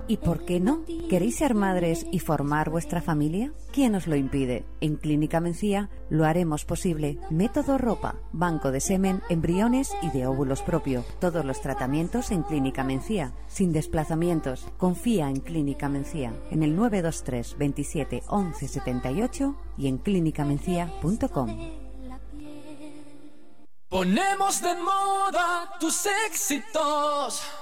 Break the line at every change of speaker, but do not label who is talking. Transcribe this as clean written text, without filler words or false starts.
¿Y por qué no? ¿Queréis ser madres y formar vuestra familia? ¿Quién os lo impide? En Clínica Mencía lo haremos posible. Método Ropa, banco de semen, embriones y de óvulos propio. Todos los tratamientos en Clínica Mencía, sin desplazamientos. Confía en Clínica Mencía, en el 923 27 11 78 y en clinicamencia.com.
Ponemos de moda tus éxitos.